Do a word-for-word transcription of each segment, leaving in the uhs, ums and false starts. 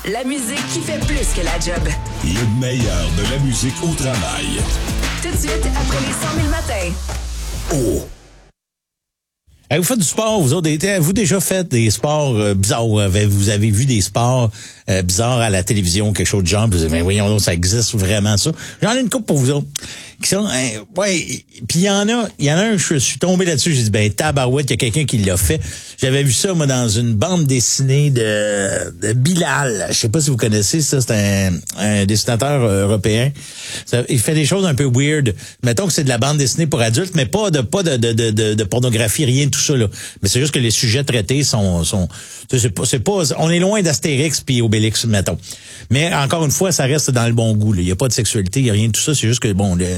La musique qui fait plus que la job. Le meilleur de la musique au travail. Tout de suite, après les cent mille matins. Oh! Hey, vous faites du sport, vous autres, avez-vous déjà fait des sports euh, bizarres? Vous avez vu des sports euh, bizarres à la télévision, quelque chose de genre, vous avez dit, voyons donc, ça existe vraiment ça. J'en ai une couple pour vous autres. Qui sont, hein, ouais, puis il y en a, il y en a un, je suis tombé là-dessus, j'ai dit, ben, tabarouette, il y a quelqu'un qui l'a fait. J'avais vu ça, moi, dans une bande dessinée de, de Bilal. Je sais pas si vous connaissez ça, c'est un, un dessinateur européen. Ça, il fait des choses un peu weird. Mettons que c'est de la bande dessinée pour adultes, mais pas de, pas de, de, de, de pornographie, rien de tout ça, là. Mais c'est juste que les sujets traités sont, sont, c'est pas, c'est pas, on est loin d'Astérix puis Obélix, mettons. Mais encore une fois, ça reste dans le bon goût, là. Il y a pas de sexualité, il y a rien de tout ça, c'est juste que, bon, le,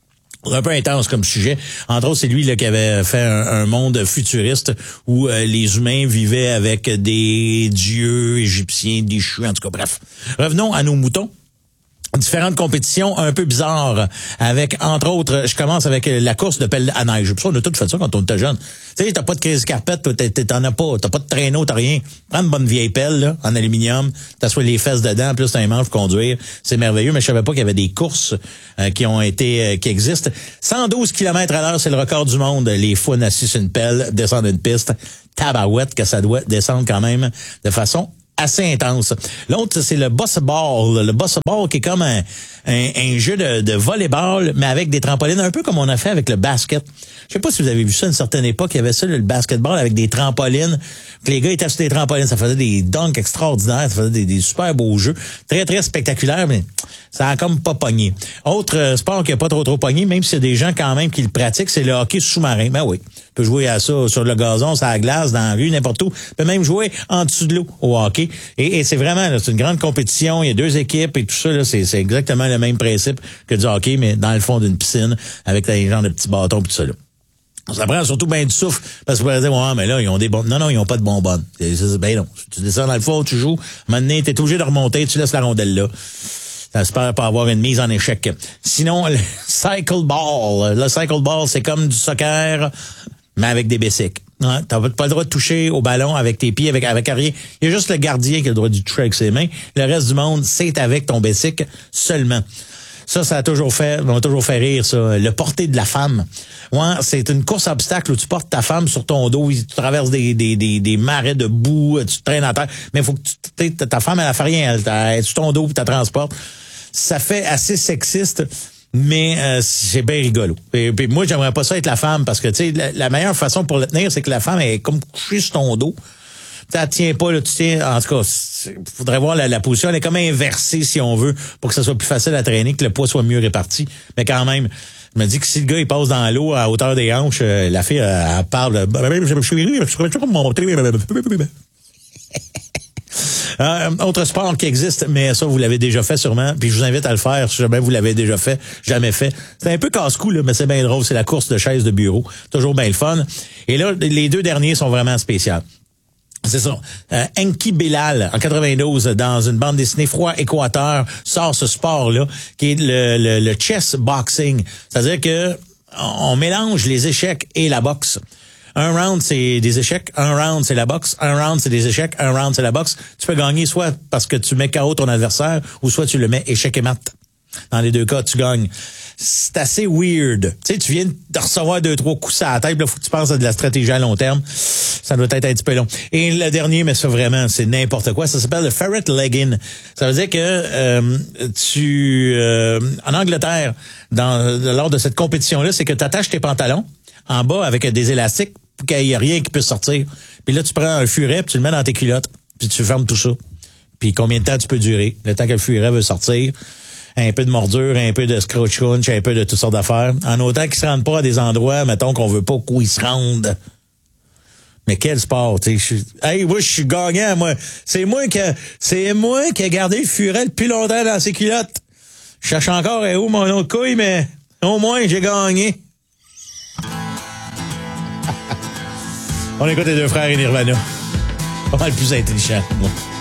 un peu intense comme sujet. Entre autres, c'est lui là qui avait fait un, un monde futuriste où euh, les humains vivaient avec des dieux égyptiens déchus. En tout cas, bref. Revenons à nos moutons. Différentes compétitions un peu bizarres avec, entre autres, je commence avec la course de pelle à neige. On a tous fait ça quand on était jeune. Tu sais, t'as pas de crise carpette, toi, t'en as pas. T'as pas de traîneau, t'as rien. Prends une bonne vieille pelle, là, en aluminium. T'assois les fesses dedans, plus t'as un manche pour conduire. C'est merveilleux, mais je savais pas qu'il y avait des courses euh, qui ont été, euh, qui existent. cent douze kilomètres à l'heure, c'est le record du monde. Les fouines assis sur une pelle, descendre une piste. Tabarouette que ça doit descendre quand même de façon assez intense. L'autre, c'est le boss ball. Le boss ball qui est comme un, un, un jeu de, de volleyball, mais avec des trampolines, un peu comme on a fait avec le basket. Je sais pas si vous avez vu ça à une certaine époque, il y avait ça, le basketball avec des trampolines. Les gars étaient sur des trampolines, ça faisait des dunks extraordinaires, ça faisait des, des super beaux jeux. Très, très spectaculaires, mais ça a comme pas pogné. Autre euh, sport qui a pas trop trop pogné, même s'il y a des gens quand même qui le pratiquent, c'est le hockey sous-marin. Ben oui, tu peux jouer à ça sur le gazon, sur la glace, dans la rue, n'importe où. Tu peux même jouer en dessous de l'eau au hockey. Et, et c'est vraiment, là, c'est une grande compétition, il y a deux équipes et tout ça, là, c'est, c'est exactement le même principe que du hockey, mais dans le fond d'une piscine, avec des gens de petits bâtons et tout ça, là. Ça prend surtout bien du souffle, parce que vous allez dire, ouais, mais là, ils ont des bonbonnes. Non, non, ils ont pas de bonbonnes. Ben non. Tu descends dans le fond, tu joues, maintenant, t'es obligé de remonter, tu laisses la rondelle là. T'espères pas avoir une mise en échec. Sinon, le cycle ball. Le cycle ball, c'est comme du soccer, mais avec des bicycles. Ouais, t'as pas le droit de toucher au ballon avec tes pieds, avec, avec rien. Il y a juste le gardien qui a le droit de toucher avec ses mains. Le reste du monde, c'est avec ton bicycle seulement. Ça, ça a toujours fait, m'a toujours fait rire, ça. Le porter de la femme. Ouais, c'est une course à obstacles où tu portes ta femme sur ton dos, tu traverses des, des, des, des marais de boue, tu te traînes à terre. Mais il faut que tu, ta femme, elle a fait rien, elle, elle est sur ton dos puis tu la transportes. Ça fait assez sexiste, mais euh, c'est bien rigolo. Et, puis moi, j'aimerais pas ça être la femme parce que, tu sais, la, la meilleure façon pour le tenir, c'est que la femme est comme couchée sur ton dos. Ça tient pas, là, tu tiens, en tout cas, faudrait voir la, la position, elle est comme inversée, si on veut, pour que ça soit plus facile à traîner, que le poids soit mieux réparti. Mais quand même, je me dis que si le gars, il passe dans l'eau à hauteur des hanches, euh, la fille, elle, elle parle, Euh, autre sport qui existe, mais ça, vous l'avez déjà fait sûrement, puis je vous invite à le faire si jamais vous l'avez déjà fait, jamais fait. C'est un peu casse-cou, là, mais c'est bien drôle, c'est la course de chaise de bureau. Toujours bien le fun. Et là, les deux derniers sont vraiment spéciaux. C'est ça. Euh, Enki Bilal, en quatre-vingt-douze, dans une bande dessinée Froid Équateur, sort ce sport-là, qui est le, le, le chess boxing. C'est-à-dire que on mélange les échecs et la boxe. Un round, c'est des échecs. Un round, c'est la boxe. Un round, c'est des échecs. Un round, c'est la boxe. Tu peux gagner soit parce que tu mets K O ton adversaire ou soit tu le mets échec et mat. Dans les deux cas, tu gagnes. C'est assez weird. Tu sais, tu viens de recevoir deux, trois coups à la tête, là, faut que tu penses à de la stratégie à long terme. Ça doit être un petit peu long. Et le dernier, mais ça vraiment, c'est n'importe quoi. Ça s'appelle le ferret legging. Ça veut dire que euh, tu... Euh, en Angleterre, dans lors de cette compétition-là, c'est que tu attaches tes pantalons en bas avec des élastiques pour qu'il n'y ait rien qui puisse sortir. Puis là, tu prends un furet, puis tu le mets dans tes culottes, puis tu fermes tout ça. Puis combien de temps tu peux durer? Le temps que le furet veut sortir. Un peu de mordure, un peu de scratch crunch, un peu de toutes sortes d'affaires. En autant qu'ils se rendent pas à des endroits, mettons, qu'on veut pas où ils se rendent. Mais quel sport, tu sais. Hey, moi, je suis gagnant, moi. C'est moi qui a, c'est moi qui a gardé le furet le plus longtemps dans ses culottes. Je cherche encore où mon autre couille, mais au moins, j'ai gagné. On écoute les deux frères et Nirvana. Pas mal plus intelligent, moi.